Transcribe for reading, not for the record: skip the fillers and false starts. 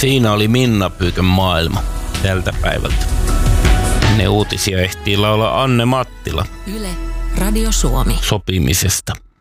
Siinä oli Minna Pyykön maailma tältä päivältä. Ne uutisia ehtii laulaa Anne Mattila. Yle, Radio Suomi. Sopimisesta.